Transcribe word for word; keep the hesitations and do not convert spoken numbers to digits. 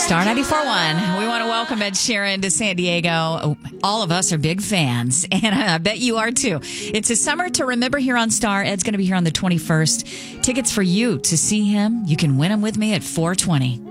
Star ninety-four point one. We want to welcome Ed Sheeran to San Diego. All of us are big fans, and I bet you are too. It's a summer to remember here on Star. Ed's going to be here on the twenty-first. Tickets for you to see him. You can win them with me at four twenty.